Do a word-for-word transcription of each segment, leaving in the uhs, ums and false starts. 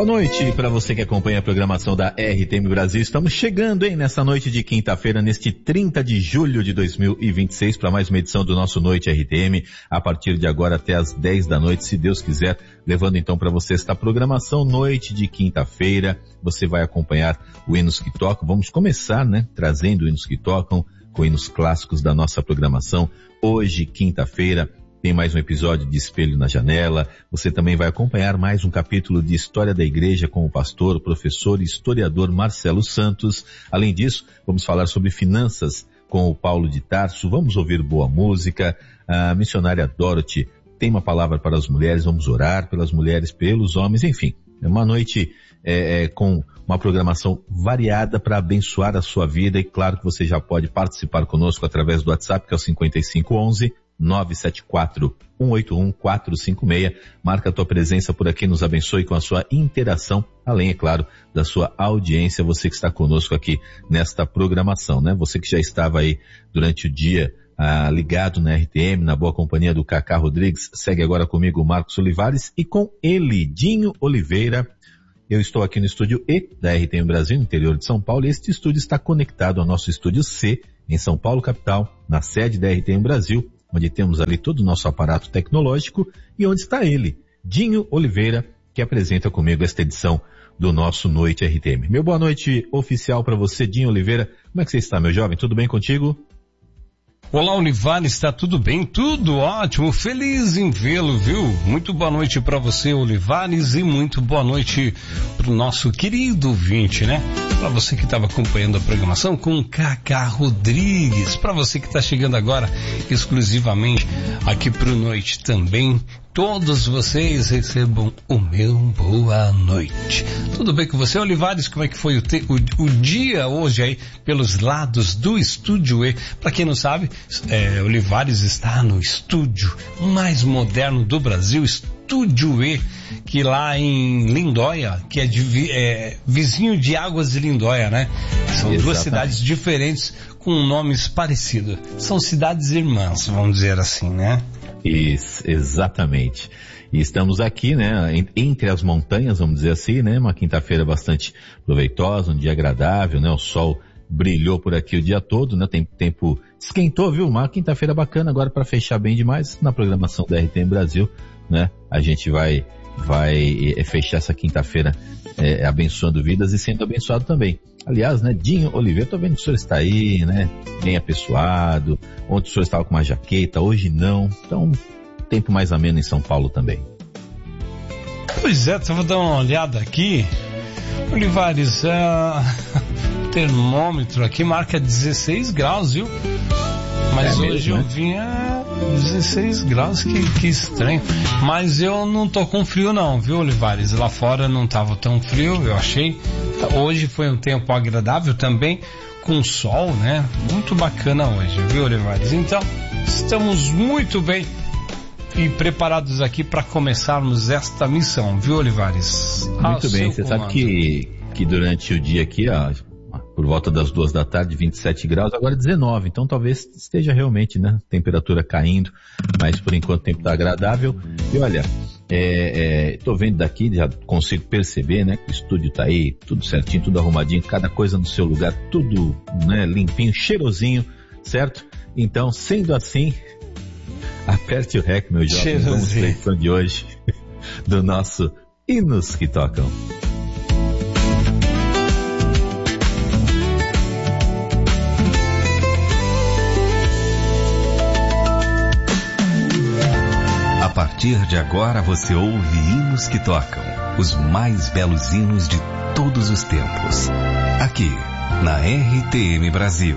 Boa noite para você que acompanha a programação da R T M Brasil. Estamos chegando, hein, nessa noite de quinta-feira, neste trinta de julho de dois mil e vinte e seis, para mais uma edição do nosso Noite R T M, a partir de agora até as dez da noite, se Deus quiser, levando então para você esta programação noite de quinta-feira. Você vai acompanhar o Hinos que Tocam. Vamos começar, né, trazendo Hinos que Tocam, com hinos clássicos da nossa programação. Hoje, quinta-feira, tem mais um episódio de Espelho na Janela. Você também vai acompanhar mais um capítulo de História da Igreja com o pastor, professor e historiador Marcelo Santos. Além disso, vamos falar sobre finanças com o Paulo de Tarso. Vamos ouvir boa música. A missionária Dorothy tem uma palavra para as mulheres. Vamos orar pelas mulheres, pelos homens. Enfim, é uma noite é, é, com uma programação variada para abençoar a sua vida. E claro que você já pode participar conosco através do WhatsApp, que é o cinquenta e cinco onze, nove sete quatro, um oito um, quatro cinco seis. Marca a tua presença por aqui, nos abençoe com a sua interação, além, é claro, da sua audiência, você que está conosco aqui nesta programação, né? Você que já estava aí durante o dia ah, ligado na R T M, na boa companhia do Cacá Rodrigues, segue agora comigo o Marcos Olivares e com ele, Dinho Oliveira. Eu estou aqui no estúdio E da R T M Brasil, no interior de São Paulo, e este estúdio está conectado ao nosso estúdio C, em São Paulo, capital, na sede da R T M Brasil, onde temos ali todo o nosso aparato tecnológico e onde está ele, Dinho Oliveira, que apresenta comigo esta edição do nosso Noite R T M. Meu boa noite oficial para você, Dinho Oliveira. Como é que você está, meu jovem? Tudo bem contigo? Olá, Olivares, está tudo bem? Tudo ótimo, feliz em vê-lo, viu? Muito boa noite para você, Olivares, e muito boa noite para o nosso querido ouvinte, né? Para você que estava acompanhando a programação com o Cacá Rodrigues, para você que está chegando agora exclusivamente aqui para o Noite também, todos vocês recebam o meu boa noite. Tudo bem com você, Olivares? Como é que foi o, te, o, o dia hoje aí pelos lados do Estúdio E? Para quem não sabe, é, Olivares está no estúdio mais moderno do Brasil, Estúdio E, que lá em Lindóia, que é, de, é vizinho de Águas de Lindóia, né? São Exatamente. Duas cidades diferentes com nomes parecidos. São cidades irmãs, vamos dizer assim, né? Isso, exatamente. E estamos aqui, né, entre as montanhas, vamos dizer assim, né, uma quinta-feira bastante proveitosa, um dia agradável, né, o sol brilhou por aqui o dia todo, né, tem tempo, esquentou, viu, uma quinta-feira bacana agora para fechar bem demais na programação da R T M Brasil, né, a gente vai, vai é, fechar essa quinta-feira é, abençoando vidas e sendo abençoado também. Aliás, né, Dinho Oliveira, tô vendo que o senhor está aí, né, bem apessoado. Ontem o senhor estava com uma jaqueta, hoje não. Então, tempo mais ameno em São Paulo também. Pois é, eu vou dar uma olhada aqui. Olivares, uh, termômetro aqui marca dezesseis graus, viu? Mas é hoje mesmo, eu né? vinha dezesseis graus, que, que estranho. Mas eu não tô com frio não, viu, Olivares? Lá fora não tava tão frio, eu achei. Hoje foi um tempo agradável também, com sol, né? Muito bacana hoje, viu, Olivares? Então, estamos muito bem e preparados aqui para começarmos esta missão, viu, Olivares? Muito bem, você sabe que, que durante o dia aqui, ó, por volta das duas da tarde, vinte e sete graus, agora dezenove, então talvez esteja realmente, né, temperatura caindo, mas por enquanto o tempo está agradável. E olha, é, é, tô vendo daqui, já consigo perceber, né, que o estúdio tá aí, tudo certinho, tudo arrumadinho, cada coisa no seu lugar, tudo, né, limpinho, cheirosinho, certo? Então, sendo assim, aperte o rec, meu jovem, vamos para a edição de hoje do nosso Hinos que Tocam. A partir de agora você ouve Hinos que Tocam, os mais belos hinos de todos os tempos, aqui na R T M Brasil.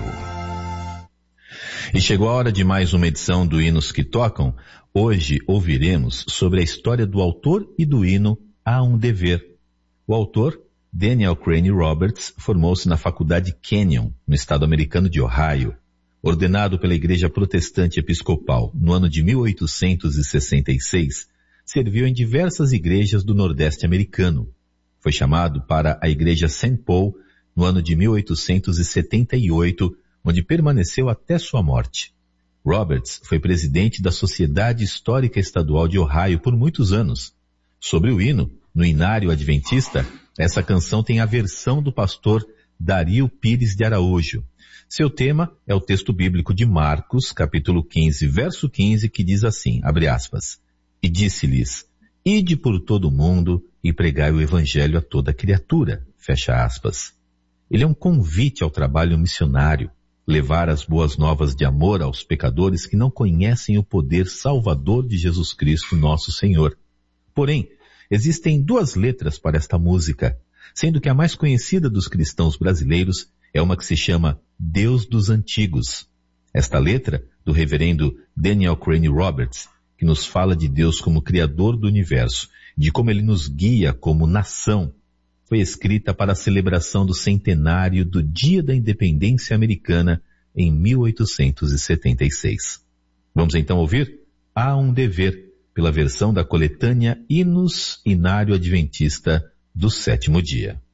E chegou a hora de mais uma edição do Hinos que Tocam. Hoje ouviremos sobre a história do autor e do hino Há um Dever. O autor, Daniel Crane Roberts, formou-se na Faculdade Kenyon, no estado americano de Ohio. Ordenado pela Igreja Protestante Episcopal no ano de mil oitocentos e sessenta e seis, serviu em diversas igrejas do Nordeste americano. Foi chamado para a Igreja Saint Paul no ano de mil oitocentos e setenta e oito, onde permaneceu até sua morte. Roberts foi presidente da Sociedade Histórica Estadual de Ohio por muitos anos. Sobre o hino, no Inário Adventista, essa canção tem a versão do pastor Dario Pires de Araújo. Seu tema é o texto bíblico de Marcos, capítulo quinze, verso quinze, que diz assim, abre aspas, e disse-lhes, ide por todo o mundo e pregai o evangelho a toda criatura, fecha aspas. Ele é um convite ao trabalho missionário, levar as boas novas de amor aos pecadores que não conhecem o poder salvador de Jesus Cristo, nosso Senhor. Porém, existem duas letras para esta música, sendo que a mais conhecida dos cristãos brasileiros é uma que se chama Deus dos Antigos. Esta letra, do reverendo Daniel Crane Roberts, que nos fala de Deus como Criador do Universo, de como Ele nos guia como nação, foi escrita para a celebração do centenário do Dia da Independência Americana em mil oitocentos e setenta e seis. Vamos então ouvir Há um Dever, pela versão da coletânea Hinos Inário Adventista do Sétimo Dia.